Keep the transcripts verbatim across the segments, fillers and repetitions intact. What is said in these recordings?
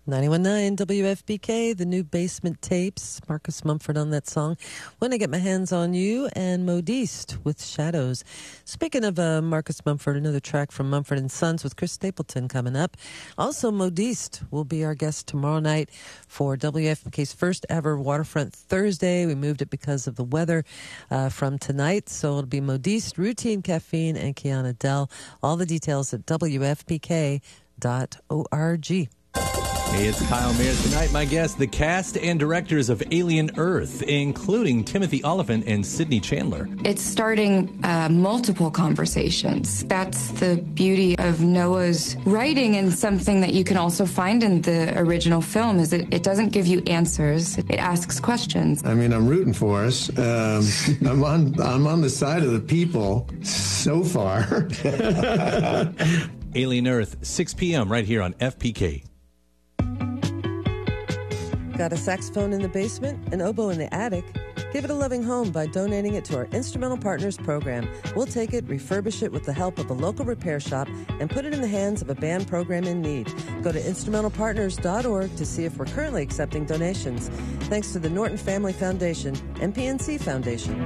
ninety-one point nine W F B K, the new Basement Tapes. Marcus Mumford on that song. When I Get My Hands on You, and Modiste with Shadows. Speaking of uh, Marcus Mumford, another track from Mumford and Sons with Chris Stapleton coming up. Also, Modiste will be our guest tomorrow night for W F B K's first ever Waterfront Thursday. We moved it because of the weather uh, from tonight, so it'll be Modiste, Routine Caffeine, and Kiana Dell. All the details at W F B K dot org. Hey, it's Kyle Mayer. Tonight, my guests, the cast and directors of Alien Earth, including Timothy Oliphant and Sidney Chandler. It's starting uh, multiple conversations. That's the beauty of Noah's writing, and something that you can also find in the original film is it, it doesn't give you answers. It asks questions. I mean, I'm rooting for us. Um, I'm on I'm on the side of the people so far. Alien Earth, six p.m. right here on F P K. Got a saxophone in the basement, an oboe in the attic? Give it a loving home by donating it to our Instrumental Partners program. We'll take it, refurbish it with the help of a local repair shop, and put it in the hands of a band program in need. Go to instrumental partners dot org to see if we're currently accepting donations. Thanks to the Norton Family Foundation and P N C Foundation.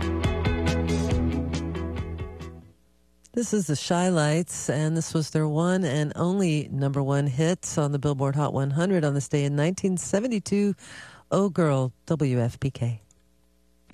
This is the Shy Lights, and this was their one and only number one hit on the Billboard Hot one hundred on this day in nineteen seventy-two. Oh Girl, W F P K.